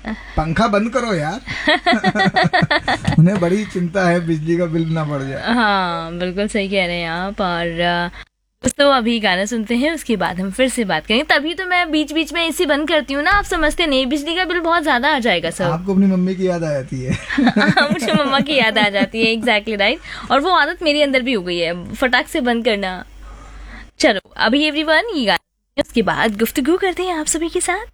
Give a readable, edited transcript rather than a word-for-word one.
पंखा बंद करो यार। उन्हें बड़ी चिंता है बिजली का बिल ना बढ़ जाए। हाँ बिल्कुल सही कह रहे हैं आप। और दोस्तों अभी गाना सुनते हैं, उसके बाद हम फिर से बात करेंगे। तभी तो मैं बीच बीच में एसी बंद करती हूँ ना, आप समझते नहीं, बिजली का बिल बहुत ज्यादा आ जाएगा सब। आपको अपनी मम्मी की याद आ जाती है। मुझे मम्मा की याद आ जाती है, एग्जैक्टली राइट। और वो आदत मेरे अंदर भी हो गई है, फटाक से बंद करना। चलो अभी एवरीवन ये गाना, उसके बाद गुफ्तगू करते हैं आप सभी के साथ।